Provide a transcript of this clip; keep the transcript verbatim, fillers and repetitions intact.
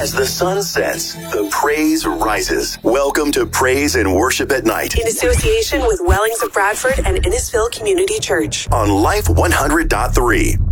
As the sun sets, the praise rises. Welcome to Praise and Worship at Night. In association with Wellings of Bradford and Innisfil Community Church. On Life one hundred point three.